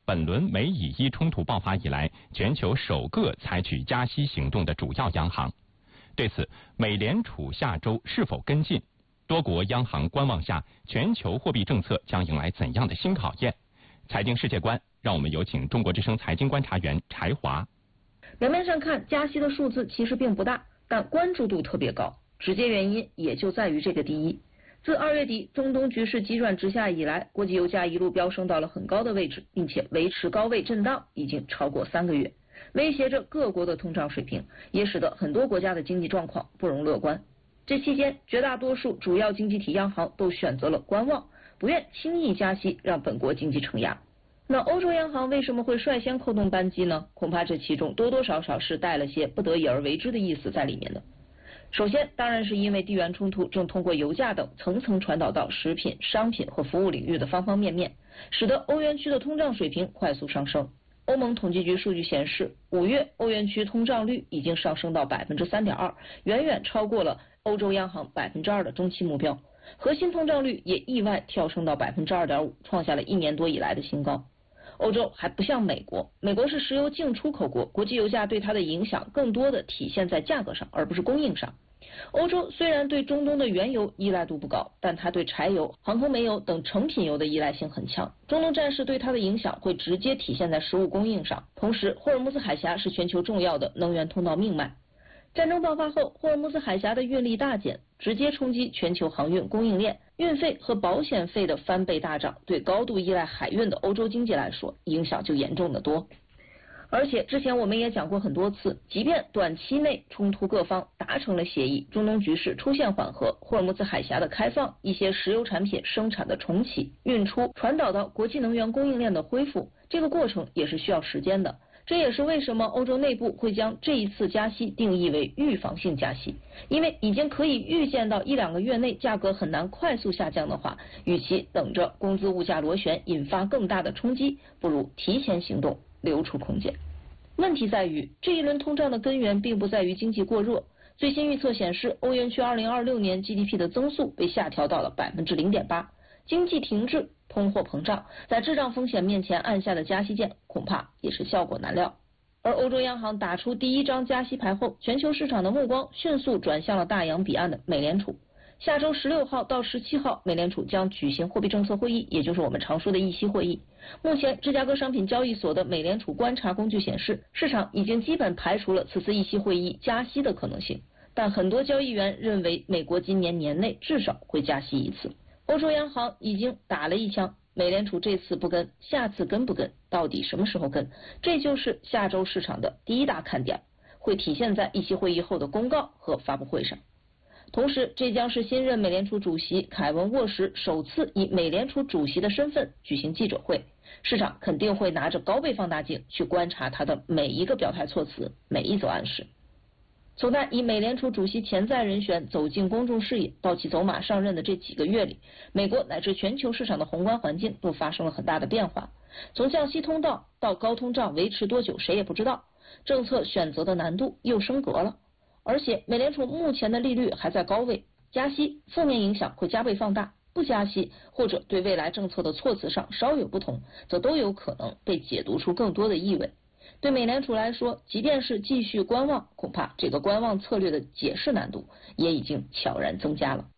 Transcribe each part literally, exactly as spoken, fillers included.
本轮美以伊冲突爆发以来全球首个采取加息行动的主要央行。对此，美联储下周是否跟进？多国央行观望下，全球货币政策将迎来怎样的新考验？财经世界观，让我们有请中国之声财经观察员柴华。 表面上看，加息的数字其实并不大，但关注度特别高。直接原因也就在于这个第一。自二月底中东局势急转直下以来，国际油价一路飙升到了很高的位置，并且维持高位震荡已经超过三个月，威胁着各国的通胀水平，也使得很多国家的经济状况不容乐观。这期间，绝大多数主要经济体央行都选择了观望，不愿轻易加息，让本国经济承压。那欧洲央行为什么会率先扣动扳机呢？恐怕这其中多多少少是带了些不得已而为之的意思在里面的。首先，当然是因为地缘冲突正通过油价等层层传导到食品、商品和服务领域的方方面面，使得欧元区的通胀水平快速上升。欧盟统计局数据显示，五月欧元区通胀率已经上升到百分之三点二，远远超过了欧洲央行百分之二的中期目标。核心通胀率也意外跳升到百分之二点五，创下了一年多以来的新高。欧洲还不像美国，美国是石油净出口国，国际油价对它的影响更多的体现在价格上，而不是供应上。欧洲虽然对中东的原油依赖度不高，但它对柴油、航空煤油等成品油的依赖性很强。中东战事对它的影响会直接体现在食物供应上。同时，霍尔木兹海峡是全球重要的能源通道命脉。战争爆发后，霍尔木兹海峡的运力大减，直接冲击全球航运供应链，运费和保险费的翻倍大涨，对高度依赖海运的欧洲经济来说，影响就严重得多。而且之前我们也讲过很多次，即便短期内冲突各方达成了协议，中东局势出现缓和，霍尔木兹海峡的开放，一些石油产品生产的重启、运出、传导到国际能源供应链的恢复，这个过程也是需要时间的。这也是为什么欧洲内部会将这一次加息定义为预防性加息，因为已经可以预见到一两个月内价格很难快速下降的话，与其等着工资物价螺旋引发更大的冲击，不如提前行动，留出空间。问题在于，这一轮通胀的根源并不在于经济过热。最新预测显示，欧元区二零二六年 G D P 的增速被下调到了百分之零点八，经济停滞。通货膨胀在滞胀风险面前按下的加息键，恐怕也是效果难料。而欧洲央行打出第一张加息牌后，全球市场的目光迅速转向了大洋彼岸的美联储。下周十六号到十七号，美联储将举行货币政策会议，也就是我们常说的议息会议。目前，芝加哥商品交易所的美联储观察工具显示，市场已经基本排除了此次议息会议加息的可能性，但很多交易员认为，美国今年年内至少会加息一次。欧洲央行已经打了一枪，美联储这次不跟，下次跟不跟，到底什么时候跟？这就是下周市场的第一大看点，会体现在议息会议后的公告和发布会上。同时，这将是新任美联储主席凯文沃什首次以美联储主席的身份举行记者会，市场肯定会拿着高倍放大镜去观察他的每一个表态措辞，每一则暗示。从他以美联储主席潜在人选走进公众视野到其走马上任的这几个月里，美国乃至全球市场的宏观环境都发生了很大的变化。从降息通道到高通胀维持多久谁也不知道，政策选择的难度又升格了。而且美联储目前的利率还在高位，加息负面影响会加倍放大，不加息或者对未来政策的措辞上稍有不同，则都有可能被解读出更多的意味。对美联储来说，即便是继续观望，恐怕这个观望策略的解释难度也已经悄然增加了。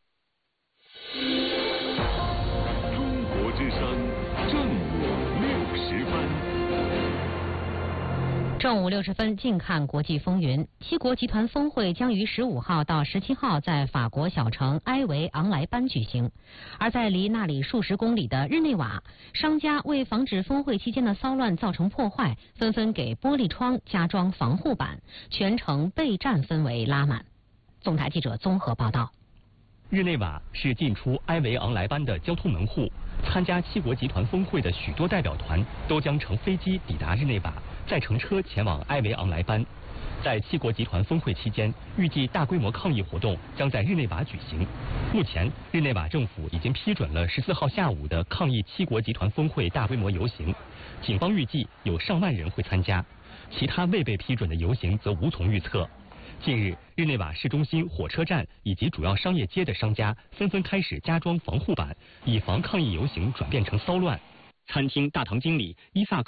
中国之声正午六十分。 正午六十分，静看国际风云。七国集团峰会将于十五号到十七号在法国小城埃维昂莱班举行。而在离那里数十公里的日内瓦，商家为防止峰会期间的骚乱造成破坏，纷纷给玻璃窗加装防护板，全程备战氛围拉满。总台记者综合报道。 日内瓦是进出埃维昂莱班的交通门户，参加七国集团峰会的许多代表团都将乘飞机抵达日内瓦，再乘车前往埃维昂莱班。在七国集团峰会期间，预计大规模抗议活动将在日内瓦举行。目前，日内瓦政府已经批准了十四号下午的抗议七国集团峰会大规模游行，警方预计有上万人会参加，其他未被批准的游行则无从预测。近日，日内瓦市中心火车站以及主要商业街的商家纷纷开始加装防护板，以防抗议游行转变成骚乱。餐厅大堂经理伊萨克